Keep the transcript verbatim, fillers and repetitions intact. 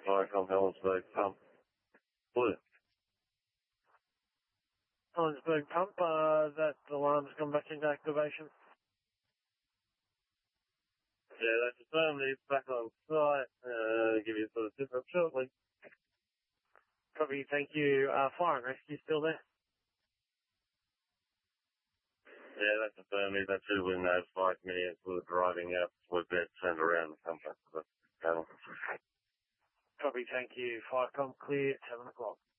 Viacom Helensburgh pump. Blue. Helensburgh pump, uh, that alarm's gone back into activation. Yeah, that's affirmative. Back on site. Uh, give you a sort of tip up shortly. Copy, thank you. Uh, fire and rescue still there? Yeah, that's affirmative. That should have been notified me as we were driving out. We're being turned around the compass of the panel. Copy, thank you. Firecom clear, seven o'clock.